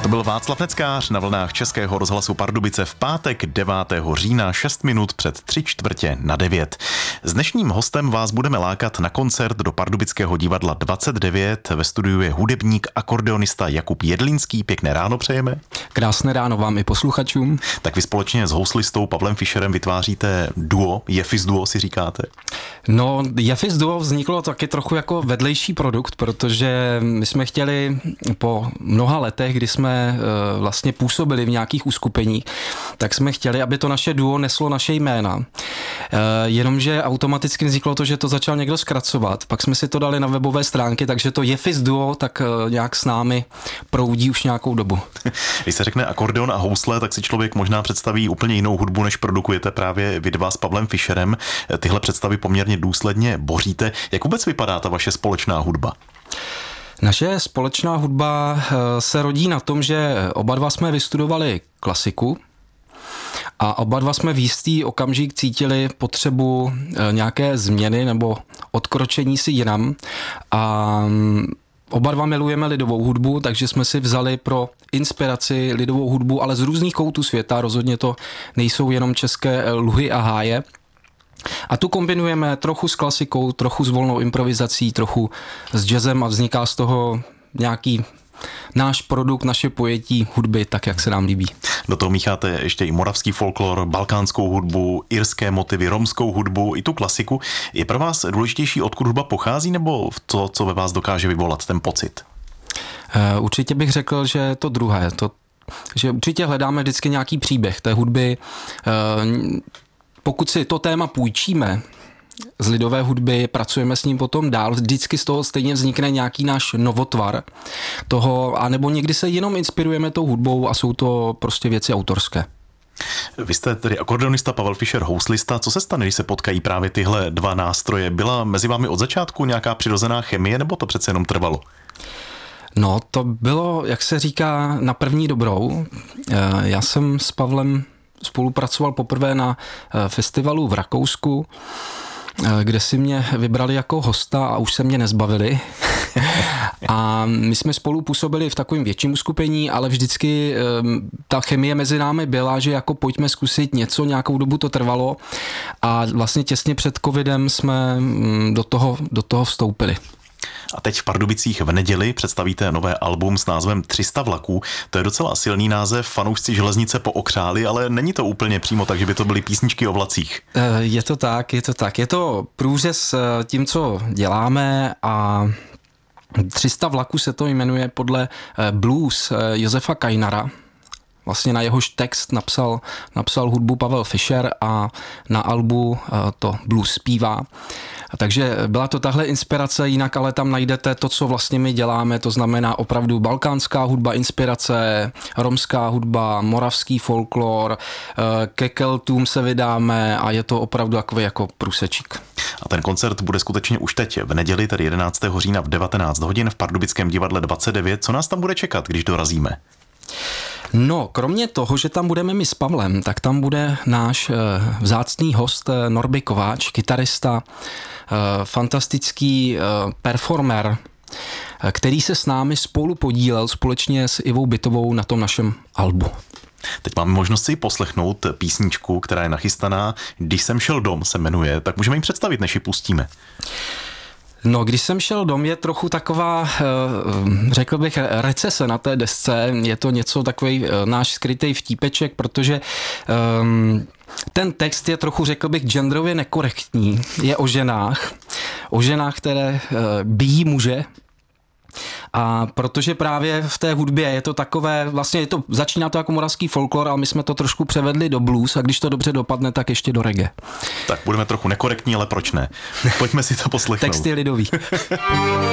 To byl Václav Neckář na vlnách Českého rozhlasu Pardubice v pátek 9. října 6 minut před 8:45. S dnešním hostem vás budeme lákat na koncert do Pardubického divadla 29. Ve studiu je hudebník, akordeonista Jakub Jedlínský. Pěkné ráno přejeme. Krásné ráno vám i posluchačům. Tak vy společně s houslistou Pavlem Fischerem vytváříte duo, Jeffys duo si říkáte? No, Jeffys duo vzniklo taky trochu jako vedlejší produkt, protože my jsme chtěli po mnoha letech, kdy jsme vlastně působili v nějakých uskupeních, tak jsme chtěli, aby to naše duo neslo naše jména. Jenomže automaticky vzniklo to, že to začal někdo zkracovat. Pak jsme si to dali na webové stránky, takže to Jeffys duo tak nějak s námi proudí už nějakou dobu. Když se řekne akordeon a housle, tak si člověk možná představí úplně jinou hudbu, než produkujete právě vy dva s Pavlem Fischerem. Tyhle představy poměrně důsledně boříte. Jak vůbec vypadá ta vaše společná hudba? Naše společná hudba se rodí na tom, že oba dva jsme vystudovali klasiku a oba dva jsme v jistý okamžik cítili potřebu nějaké změny nebo odkročení si jinam a oba dva milujeme lidovou hudbu, takže jsme si vzali pro inspiraci lidovou hudbu, ale z různých koutů světa, rozhodně to nejsou jenom české luhy a háje. A tu kombinujeme trochu s klasikou, trochu s volnou improvizací, trochu s jazzem a vzniká z toho nějaký náš produkt, naše pojetí hudby, tak jak se nám líbí. Do toho mícháte ještě i moravský folklor, balkánskou hudbu, irské motivy, romskou hudbu, i tu klasiku. Je pro vás důležitější, odkud hudba pochází, nebo to, co ve vás dokáže vyvolat ten pocit? Určitě bych řekl, že to druhé. Že určitě hledáme vždycky nějaký příběh té hudby. Pokud si to téma půjčíme z lidové hudby, pracujeme s ním potom dál, vždycky z toho stejně vznikne nějaký náš novotvar toho, anebo někdy se jenom inspirujeme tou hudbou a jsou to prostě věci autorské. Vy jste tedy akordeonista, Pavel Fischer houslista. Co se stane, když se potkají právě tyhle dva nástroje? Byla mezi vámi od začátku nějaká přirozená chemie, nebo to přece jenom trvalo? No, to bylo, jak se říká, na první dobrou. Já jsem s Pavlem spolupracoval poprvé na festivalu v Rakousku, kde si mě vybrali jako hosta a už se mě nezbavili. A my jsme spolu působili v takovém větším uskupení, ale vždycky ta chemie mezi námi byla, že jako pojďme zkusit něco, nějakou dobu to trvalo a vlastně těsně před covidem jsme do toho vstoupili. A teď v Pardubicích v neděli představíte nové album s názvem 300 vlaků. To je docela silný název, fanoušci železnice pookřáli, ale není to úplně přímo tak, že by to byly písničky o vlacích. Je to tak. Je to průřez tím, co děláme a 300 vlaků se to jmenuje podle blues Josefa Kajnara. Vlastně na jehož text napsal hudbu Pavel Fischer a na albu to blues zpívá. Takže byla to tahle inspirace, jinak ale tam najdete to, co vlastně my děláme, to znamená opravdu balkánská hudba, inspirace, romská hudba, moravský folklor, ke Keltům se vydáme a je to opravdu takový jako průsečík. A ten koncert bude skutečně už teď v neděli, tedy 11. října v 19 hodin v Pardubickém divadle 29. Co nás tam bude čekat, když dorazíme? No, kromě toho, že tam budeme my s Pavlem, tak tam bude náš vzácný host Norby Kováč, kytarista, fantastický performer, který se s námi spolu podílel společně s Ivou Bytovou na tom našem albu. Teď máme možnost si poslechnout písničku, která je nachystaná. Když jsem šel dom se jmenuje, tak můžeme jim představit, než ji pustíme. No, když jsem šel dom, je trochu taková, řekl bych, recese na té desce. Je to něco takový náš skrytý vtípeček, protože ten text je trochu, řekl bych, genderově nekorektní. Je o ženách, které bijí muže. A protože právě v té hudbě je to takové, vlastně začíná to jako moravský folklor, ale my jsme to trošku převedli do blues a když to dobře dopadne, tak ještě do reggae. Tak budeme trochu nekorektní, ale proč ne? Pojďme si to poslechnout. Text je lidový.